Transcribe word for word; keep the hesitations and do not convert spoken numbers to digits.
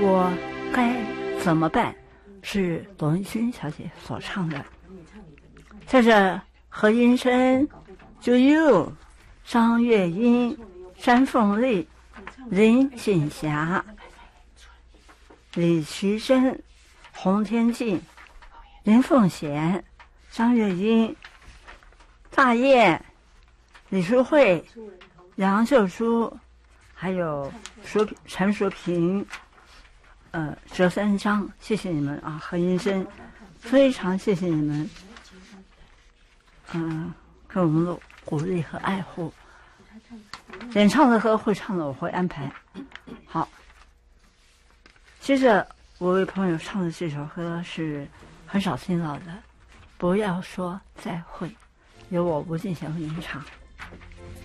我该怎么办？是董文勋小姐所唱的。在这何音生、就佑、张月英、山凤丽、林锦霞、李奇珍、洪天静、林凤贤、张月英、大雁、李淑慧、杨秀珠，还有淑陈淑平，呃，折三章，谢谢你们啊！何音生，非常谢谢你们，嗯、呃，给我们的鼓励和爱护。演唱的和会唱的我会安排。好，接着我为朋友唱的这首歌是很少听到的，不要说再会，由我吴进贤为您唱。